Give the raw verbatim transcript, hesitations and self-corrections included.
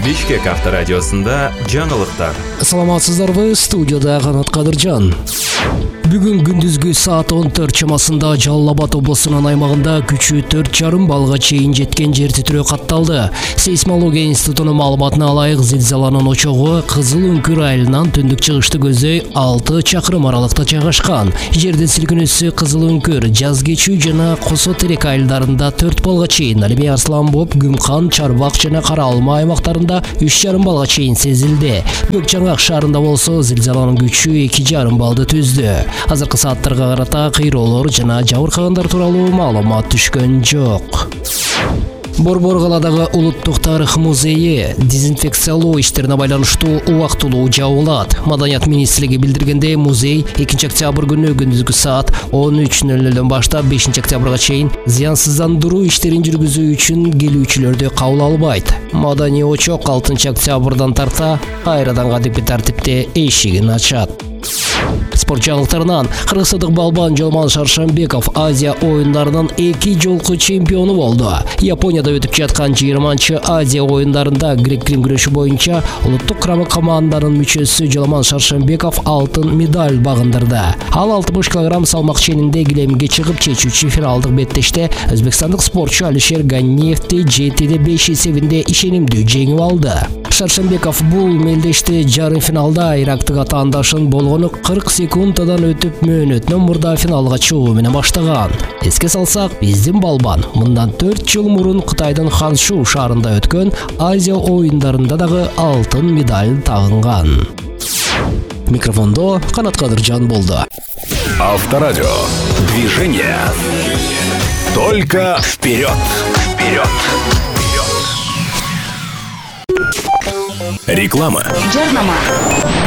Бишкек авторадиосында жаңылыктар. Саламатсыздарбы, студияда Канат Кадыржан. Бүгүн күндүзгү саат он төрт чамасында Жалал Абад облусунун аймагында күчү төрт жарым балга чейин жеткен жер титирөө катталды. Сейсмология институтунун маалыматына ылайык, зилзаланын очогу Кызыл Үңкүр айылынан түндүк чыгышты көздөй алты чакырым аралыкта жайгашкан. Жердин силкинүүсү Кызыл Үңкүр, Жазгечүү жана Косо Терек айылдарында төрт балга чейин, Алибей Арсланбоп, Гүмкан, Чарбак жана Кара Алма аймактарында үч жарым балга чейин сезилди. Көк Жаңгак шаарында болсо зилзаланын күчү эки жарым балды түздү. Азыркы сааттарга карата кыйроолор жана жабыркагандар тууралуу маалымат түшкөн жок. Борбор каладагы Улуттук тарых музейи дезинфекциялоо иштерине байланыштуу убактылуу жабылат. Маданият министрлиги билдиргендей, музей экинчи октябрь күнү күндүзгү саат он үч ноль нөлдөн баштап бешинчи октябрга чейин зыянсыздандыруу иштерин жүргүзүү үчүн келүүчүлөрдү кабыл албайт. Маданий очок алтынчы октябрдан тарта кайрадан кадимки тартипте эшигин ачат. Спорт жаңылыктарынан кыргызстандык балбан Жолман Шаршембеков Азия оюндарынын эки жолку чемпиону болду. Японияда өтүп жаткан жыйырманчы Азия оюндарында грек-рим күрөшү боюнча улуттук курама команданын мүчөсү Жолман Шаршембеков алтын медаль багындырды. Ал алтымыш килограмм салмак ченинде килемге чыгып чечүүчү финалдык беттеште өзбекстандык спортчу Алишер Ганиевди жетиде беш эсебинде ишенимдүү жеңип алды. Шаршембеков бул мелдеште жарым финалда ирактык атаандашын болгону кырк секунддан өтүп мөөнөтүнөн мурда финалга чыгуу менен баштаган. Эске салсак, биздин балбан мындан төрт жыл мурун Кытайдын Ханшу шаарында өткөн Азия оюндарында дагы алтын медаль тагынган. Микрофондо Канат Кадыржан болду. Авторадио. Движение. Только вперед. Вперед. Реклама. Жарнама.